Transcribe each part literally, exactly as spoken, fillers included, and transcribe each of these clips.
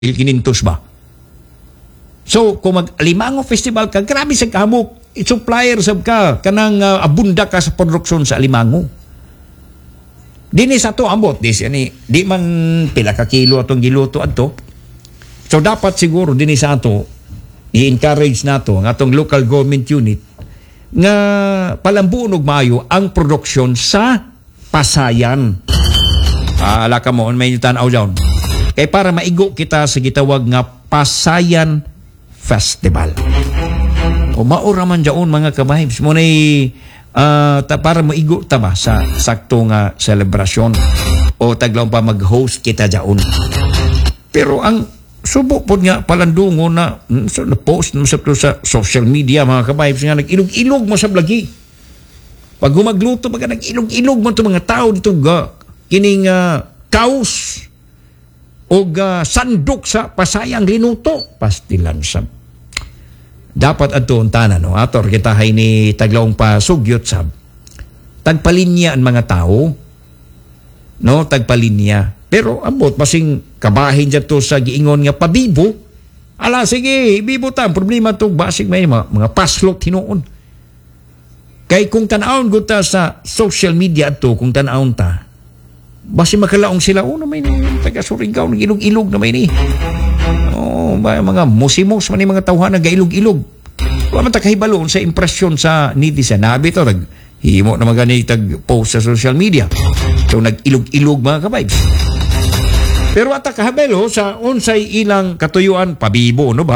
kinintos ba? So, kung mag-Alimango Festival ka, grabe sa kamok. I-supplier sab ka, kanang uh, abunda ka sa produksyon sa Alimango. Dini sa to ambot, di, ni, di man pila ka kilo atong giluto ato. So, dapat siguro dini sa ato, i-encourage nato ang atong local government unit nga palambuon og maayo ang produksyon sa pasayan. Ah, ala ka mo, may tanaw dyan. Kaya para maigo kita sa gitawag nga Pasayan Festival. O maura man dyan mga kabahibs. Muna uh, para maigo ta ba sa sakto nga selebrasyon. O taglaw pa mag-host kita dyan. Pero ang subo po nga palandungo na so, na-post na sa, sa social media mga kabahibs nga nag-ilog-ilog mo sa blagi. Pag humagluto mga nag-ilog-ilog mo ito mga tao dito ga kining uh, kaos o uh, sandok sa pasayang linuto. Pastilan sa dapat ato ang tanan, no? Ator kita hay ni taglawang pa sugyot sab. Tagpalinya ang mga tao, no? Tagpalinya. Pero ambot, masing kabahin dyan to sa giingon nga pabibo. Ala, sige, bibo ta. Problema to, basig may mga, mga paslok hinoon. Kay kung tanawon ko ta sa social media to, kung tanawon ta, basi makalaong sila, oh, na may taga-Surigao, nag-ilog-ilog na may ni. Oh, mga musimos, man mga tawhan, nag-ilog-ilog. Wala man takahibaloon sa impresyon sa netizen. Nabi to, naghimo na magani tag-post sa social media. So, nag-ilog-ilog mga kabibes. Pero ata kahabelo sa unsay ilang katuyuan, pabibo, no ba?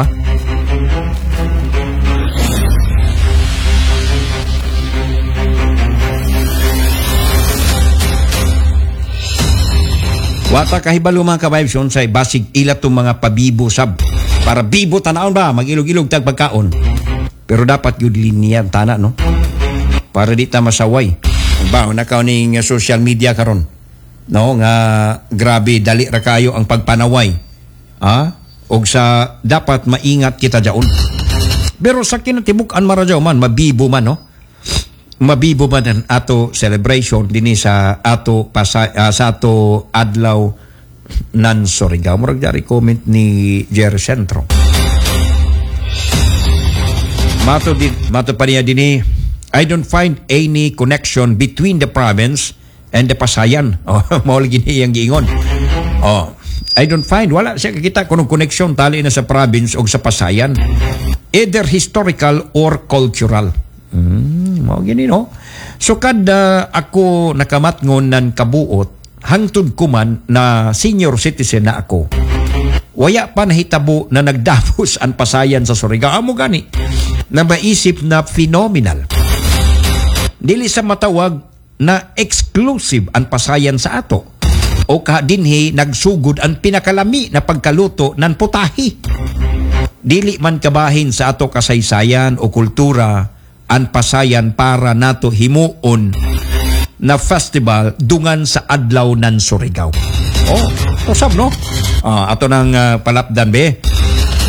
Wata kahibalo mga kabibes unsay basig ila tong mga pabibo sab. Para bibo tanawon ba, mag-ilog-ilog tag pagkaon. Pero dapat yun linya tana, no? Para di ta masaway. Ba, nakaw ning social media karon. No, nga grabe dali ra kayo ang pagpanaway. Ha? Og sa dapat maingat kita diaon. Pero sa kinatibuk-an marajaw man mabibo man, no? Mabibo man ang ato celebration dinhi sa ato pasa, uh, sa ato adlaw nan Surigao. Murag dari comment ni Jerry Centro. Mato di mato pa niya dinhi, I don't find any connection between the province and the Pasayan. Oh, mao lagi ni yang giingon. Oh, I don't find wala siya kita kuno connection tali na sa province o sa Pasayan. Either historical or cultural. Hmm, mao gini no. So kada ako nakamatngon nan kabuot hangtod ko man na senior citizen na ako. Waya pa nahitabo na nagdapos ang Pasayan sa Surigao. Amo gani na maisip na phenomenal. Dili sa matawag na exclusive ang Pasayan sa ato o kadinhi nagsugod ang pinakalami na pagkaluto ng putahi. Dili man kabahin sa ato kasaysayan o kultura ang Pasayan para nato himuon na festival dungan sa adlaw ng Surigao. Oh, usab no? Ah, ato nang uh, palapdan be.